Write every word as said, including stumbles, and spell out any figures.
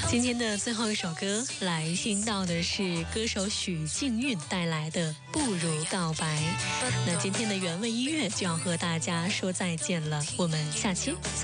今天的最后一首歌来听到的是歌手许靖韵带来的《不如告白》。那今天的原味音乐就要和大家说再见了，我们下期